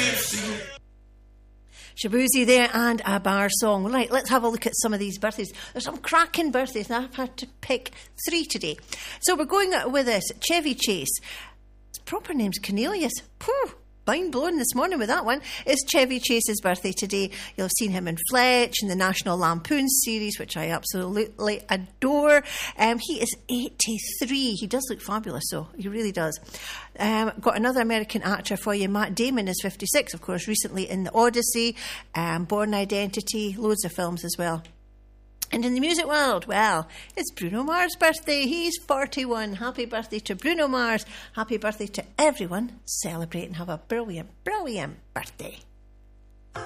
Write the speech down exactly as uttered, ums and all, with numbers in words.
Shaboozey there and a bar song. Right, let's have a look at some of these birthdays. There's some cracking birthdays, and I've had to pick three today. So we're going with this. Chevy Chase. His proper name's Cornelius. Whew, mind blown this morning with that one. It's Chevy Chase's birthday today. You'll have seen him in Fletch in the National Lampoon series, which I absolutely adore. Um, he is eighty-three. He does look fabulous, though. He really does. Um, got another American actor for you. Matt Damon is fifty-six, of course, recently in The Odyssey, um, Born Identity, loads of films as well. And in the music world, well, it's Bruno Mars' birthday. He's forty-one. Happy birthday to Bruno Mars. Happy birthday to everyone. Celebrate and have a brilliant, brilliant birthday.